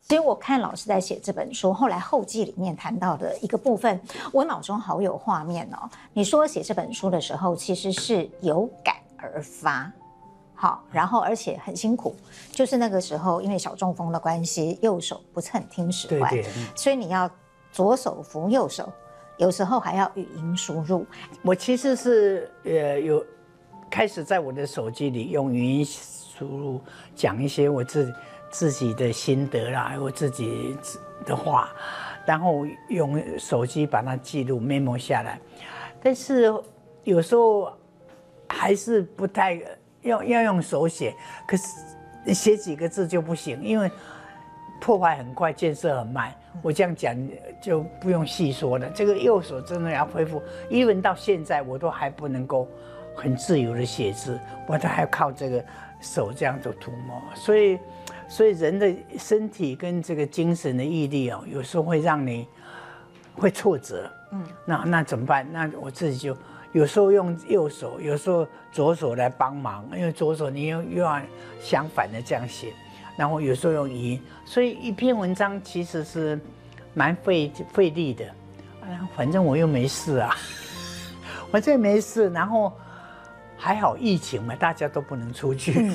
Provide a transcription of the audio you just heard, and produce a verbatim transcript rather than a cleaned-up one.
其实我看老师在写这本书，后来后记里面谈到的一个部分，我脑中好有画面哦。你说写这本书的时候，其实是有感而发，好，然后而且很辛苦，就是那个时候因为小中风的关系，右手不是很听使唤， 对对， 所以你要左手扶右手，有时候还要语音输入。 我其实是呃有开始在我的手机里用语音输入讲一些我自己。自己的心得啦，我自己的话，然后用手机把它记录 memo 下来。但是有时候还是不太要要用手写，可是写几个字就不行，因为破坏很快，建设很慢。我这样讲就不用细说了。这个右手真的要恢复 ，even 到现在我都还不能够很自由的写字，我都还要靠这个手这样子涂抹，所以。所以人的身体跟这个精神的毅力哦，有时候会让你会挫折，嗯，那那怎么办？那我自己就有时候用右手，有时候左手来帮忙，因为左手你又又要相反的这样写，然后有时候用语音，所以一篇文章其实是蛮费费力的，反正我又没事啊，反正没事，然后还好疫情嘛，大家都不能出去。